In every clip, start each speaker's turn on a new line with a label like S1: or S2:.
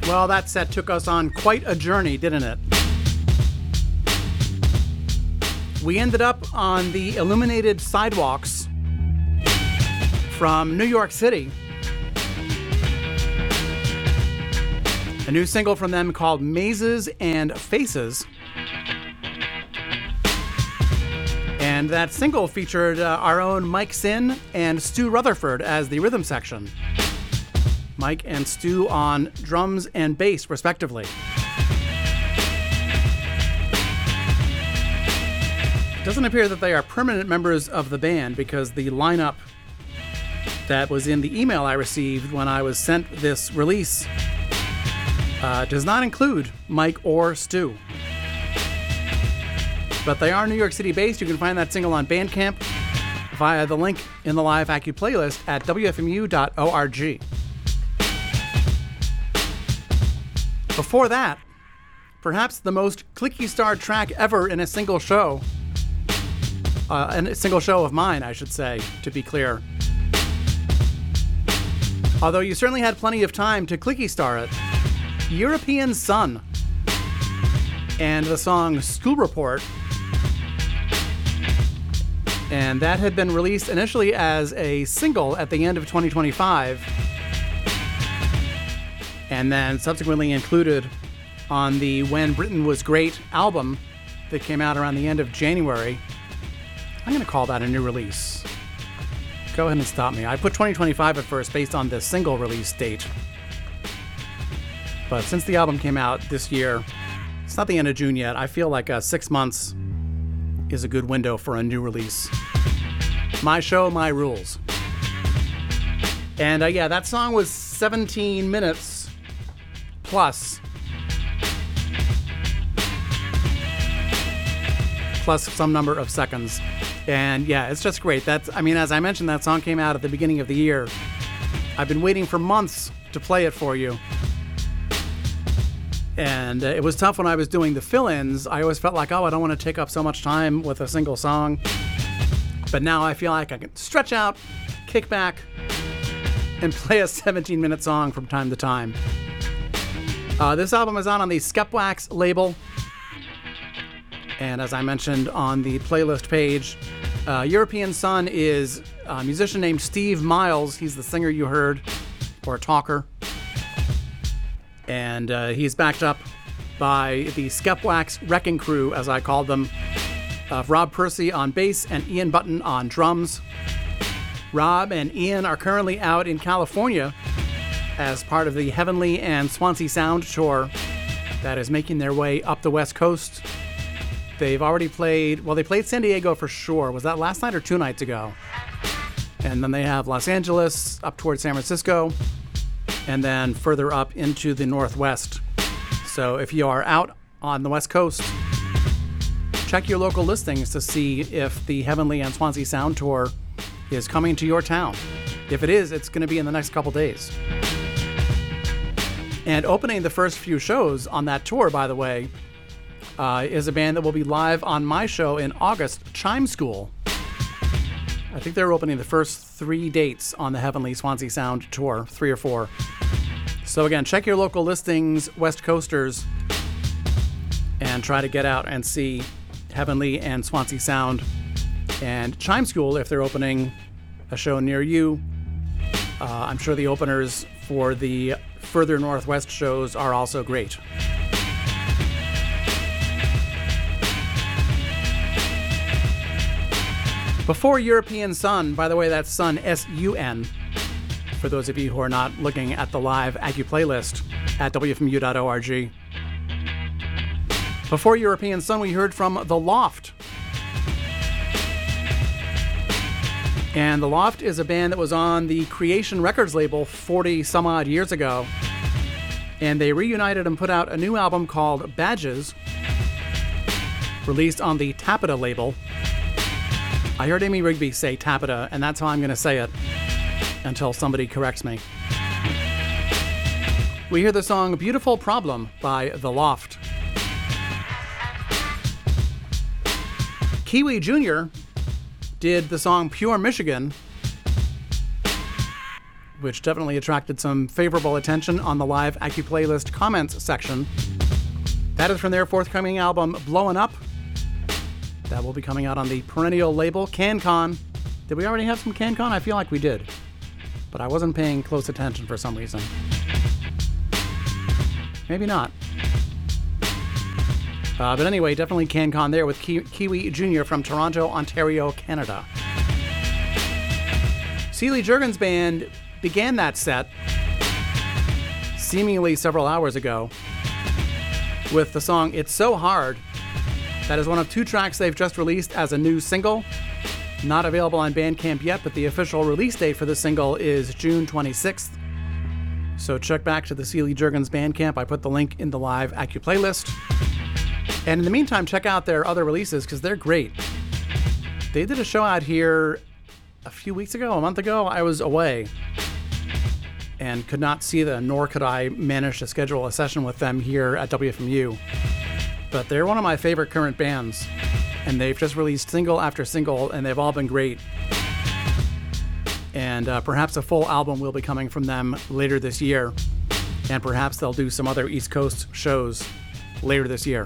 S1: Well, that set took us on quite a journey, didn't it? We ended up on the illuminated sidewalks from New York City. A new single from them called Mazes and Faces. And that single featured our own Mike Sin and Stu Rutherford as the rhythm section. Mike and Stu on drums and bass, respectively. It doesn't appear that they are permanent members of the band because the lineup that was in the email I received when I was sent this release does not include Mike or Stu. But they are New York City based. You can find that single on Bandcamp via the link in the Live Acu playlist at wfmu.org. Before that, perhaps the most clicky star track ever in a single show. A single show of mine, I should say, to be clear. Although you certainly had plenty of time to clicky star it. European Sun and the song School Report. And that had been released initially as a single at the end of 2025. And then subsequently included on the When Britain Was Great album that came out around the end of January. I'm going to call that a new release. Go ahead and stop me. I put 2025 at first based on the single release date. But since the album came out this year, it's not the end of June yet. I feel like 6 months is a good window for a new release. My show, my rules. And yeah, that song was 17 minutes plus some number of seconds. And yeah, it's just great. As I mentioned, that song came out at the beginning of the year. I've been waiting for months to play it for you. And it was tough when I was doing the fill-ins. I always felt like, I don't want to take up so much time with a single song. But now I feel like I can stretch out, kick back, and play a 17-minute song from time to time. This album is out on the Skepwax label. And as I mentioned on the playlist page, European Sun is a musician named Steve Miles. He's the singer you heard, or talker. And he's backed up by the Skepwax Wrecking Crew, as I called them, of Rob Percy on bass and Ian Button on drums. Rob and Ian are currently out in California as part of the Heavenly and Swansea Sound tour that is making their way up the West Coast. They've already played San Diego for sure. Was that last night or 2 nights ago? And then they have Los Angeles, up towards San Francisco, and then further up into the Northwest. So if you are out on the West Coast, check your local listings to see if the Heavenly and Swansea Sound tour is coming to your town. If it is, it's going to be in the next couple days. And opening the first few shows on that tour, by the way, is a band that will be live on my show in August, Chime School. I think they're opening the first 3 dates on the Heavenly Swansea Sound tour, 3 or 4. So again, check your local listings, West Coasters, and try to get out and see Heavenly and Swansea Sound and Chime School if they're opening a show near you. I'm sure the openers for the further northwest shows are also great. Before European Sun, by the way, that's Sun, S-U-N, for those of you who are not looking at the Live Acu playlist at wfmu.org. Before European Sun, we heard from The Loft. And The Loft is a band that was on the Creation Records label 40 some odd years ago. And they reunited and put out a new album called Badges, released on the Tapeta label. I heard Amy Rigby say Tapeta, and that's how I'm going to say it until somebody corrects me. We hear the song Beautiful Problem by The Loft. Kiwi Jr. did the song Pure Michigan which definitely attracted some favorable attention on the live AccuPlaylist comments section. That is from their forthcoming album, Blowin' Up. That will be coming out on the perennial label, CanCon. Did we already have some CanCon? I feel like we did, but I wasn't paying close attention for some reason. Maybe not. But anyway, definitely CanCon there with Kiwi Jr. from Toronto, Ontario, Canada. Celie Jurgens Band began that set seemingly several hours ago with the song It's So Hard. That is one of 2 tracks they've just released as a new single. Not available on Bandcamp yet, but the official release date for the single is June 26th. So check back to the Celie Jurgens Bandcamp. I put the link in the live AccuPlaylist. And in the meantime, check out their other releases because they're great. They did a show out here a few weeks ago, a month ago. I was away and could not see them, nor could I manage to schedule a session with them here at WFMU. But they're one of my favorite current bands, and they've just released single after single, and they've all been great. And perhaps a full album will be coming from them later this year, and perhaps they'll do some other East Coast shows later this year.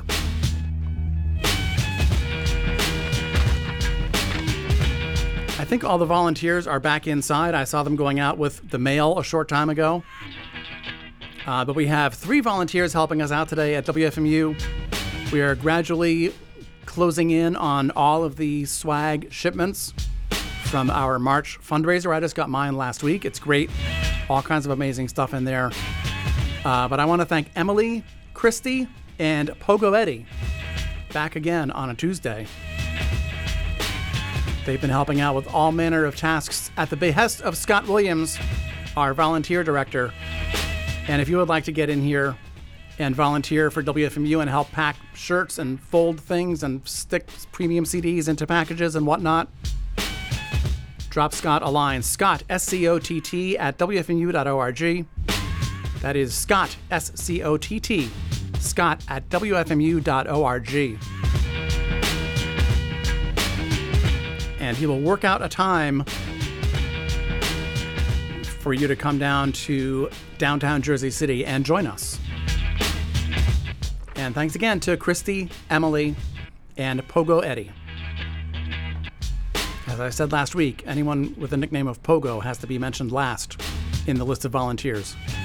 S1: I think all the volunteers are back inside. I saw them going out with the mail a short time ago. But we have 3 volunteers helping us out today at WFMU. We are gradually closing in on all of the swag shipments from our March fundraiser. I just got mine last week. It's great. All kinds of amazing stuff in there. But I want to thank Emily, Christy, and Pogo Eddie back again on a Tuesday. They've been helping out with all manner of tasks at the behest of Scott Williams, our volunteer director. And if you would like to get in here and volunteer for WFMU and help pack shirts and fold things and stick premium CDs into packages and whatnot, drop Scott a line. Scott, S-C-O-T-T, at WFMU.org. That is Scott, S-C-O-T-T, Scott at WFMU.org. And he will work out a time for you to come down to downtown Jersey City and join us. And thanks again to Christy, Emily, and Pogo Eddie. As I said last week, anyone with the nickname of Pogo has to be mentioned last in the list of volunteers.